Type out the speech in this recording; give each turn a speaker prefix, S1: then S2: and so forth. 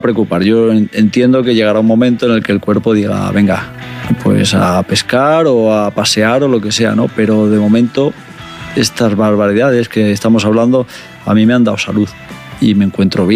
S1: preocupar. Yo entiendo que llegará un momento en el que el cuerpo diga, venga, pues a pescar o a pasear o lo que sea, ¿no? Pero de momento estas barbaridades que estamos hablando a mí me han dado salud y me encuentro bien.